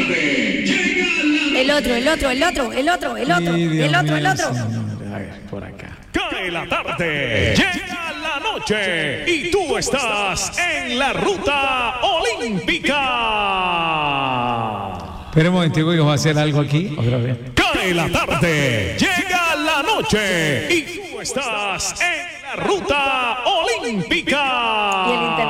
El otro. A ver, por acá. Cae la tarde, llega la noche y tú estás en la ruta olímpica. Espera un momentico que vamos a hacer algo aquí. Otra vez. Cae la tarde, llega la noche y tú estás en la ruta olímpica. Y el